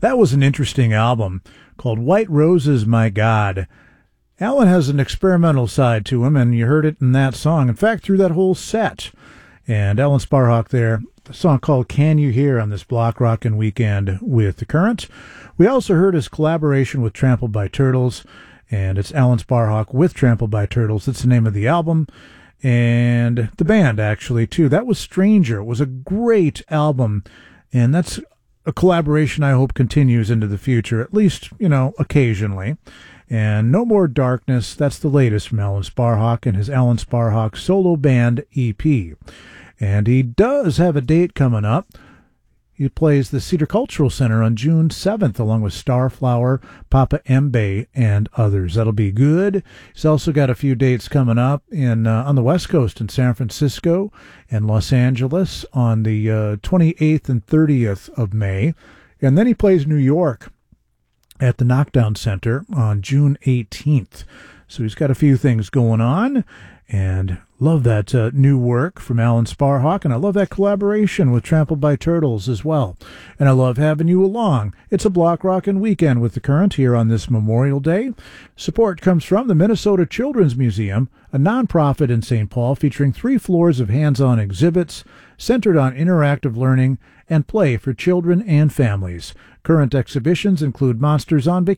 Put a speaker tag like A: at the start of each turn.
A: That was an interesting album called White Roses, My God. Alan has an experimental side to him, and you heard it in that song. In fact, through that whole set. And Alan Sparhawk there, a song called Can You Hear on this Block Rockin' Weekend with The Current. We also heard his collaboration with Trampled by Turtles, and it's Alan Sparhawk with Trampled by Turtles. That's the name of the album. And the band, actually, too. That was Stranger. It was a great album, and that's a collaboration I hope continues into the future, at least, occasionally. And No More Darkness, that's the latest from Alan Sparhawk and his Alan Sparhawk Solo Band EP. And he does have a date coming up. He plays the Cedar Cultural Center on June 7th, along with Starflower, Papa Mbe, and others. That'll be good. He's also got a few dates coming up on the West Coast in San Francisco and Los Angeles on the 28th and 30th of May. And then he plays New York at the Knockdown Center on June 18th. So he's got a few things going on, and love that new work from Alan Sparhawk, and I love that collaboration with Trampled by Turtles as well. And I love having you along. It's a Block Rockin' Weekend with The Current here on this Memorial Day. Support comes from the Minnesota Children's Museum, a nonprofit in St. Paul featuring 3 floors of hands-on exhibits centered on interactive learning and play for children and families. Current exhibitions include Monsters on Vacation,